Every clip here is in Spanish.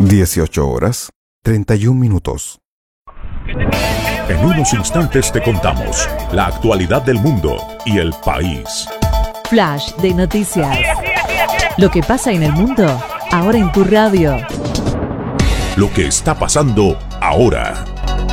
18:31. En unos instantes te contamos la actualidad del mundo y el país. Flash de noticias. Lo que pasa en el mundo, ahora en tu radio. Lo que está pasando ahora.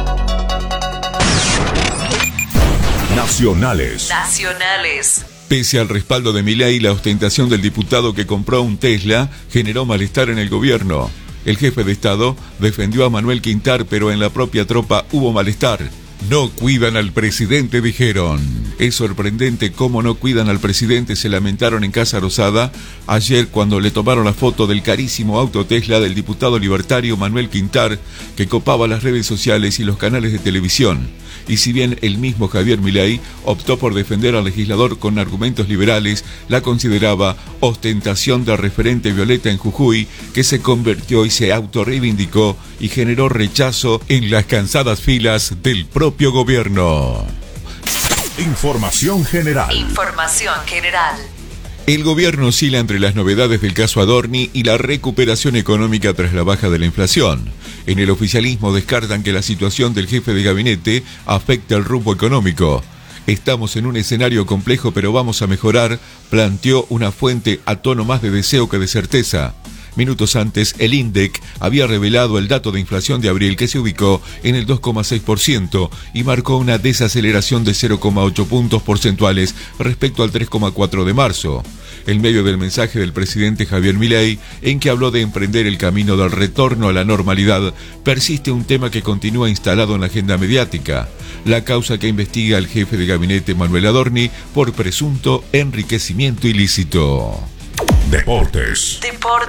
Nacionales. Pese al respaldo de Milei, la ostentación del diputado que compró un Tesla generó malestar en el gobierno. El jefe de Estado defendió a Manuel Quintar, pero en la propia tropa hubo malestar. No cuidan al presidente, dijeron. Es sorprendente cómo no cuidan al presidente, se lamentaron en Casa Rosada ayer cuando le tomaron la foto del carísimo auto Tesla del diputado libertario Manuel Quintar, que copaba las redes sociales y los canales de televisión. Y si bien el mismo Javier Milei optó por defender al legislador con argumentos liberales, la consideraba ostentación del referente Violeta en Jujuy, que se convirtió y se autorreivindicó y generó rechazo en las cansadas filas del propio gobierno. Información general. El gobierno oscila entre las novedades del caso Adorni y la recuperación económica tras la baja de la inflación. En el oficialismo descartan que la situación del jefe de gabinete afecte el rumbo económico. Estamos en un escenario complejo, pero vamos a mejorar, planteó una fuente a tono más de deseo que de certeza. Minutos antes, el INDEC había revelado el dato de inflación de abril, que se ubicó en el 2,6% y marcó una desaceleración de 0,8 puntos porcentuales respecto al 3,4 de marzo. En medio del mensaje del presidente Javier Milei, en que habló de emprender el camino del retorno a la normalidad, persiste un tema que continúa instalado en la agenda mediática: la causa que investiga al jefe de gabinete Manuel Adorni por presunto enriquecimiento ilícito. Deportes.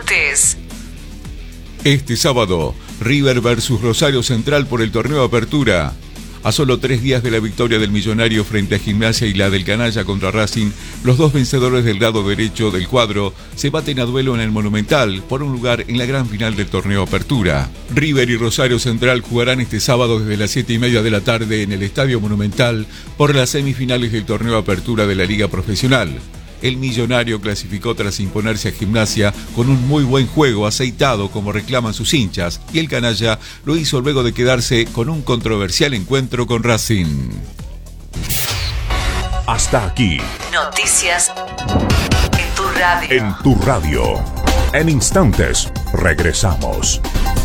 Este sábado, River versus Rosario Central por el torneo Apertura. A solo 3 días de la victoria del Millonario frente a Gimnasia y la del Canalla contra Racing, los dos vencedores del lado derecho del cuadro se baten a duelo en el Monumental por un lugar en la gran final del torneo Apertura. River y Rosario Central jugarán este sábado desde las 7:30 de la tarde en el Estadio Monumental por las semifinales del torneo Apertura de la Liga Profesional. El Millonario clasificó tras imponerse a Gimnasia con un muy buen juego aceitado, como reclaman sus hinchas, y el Canalla lo hizo luego de quedarse con un controversial encuentro con Racing. Hasta aquí. Noticias en tu radio. En tu radio. En instantes regresamos.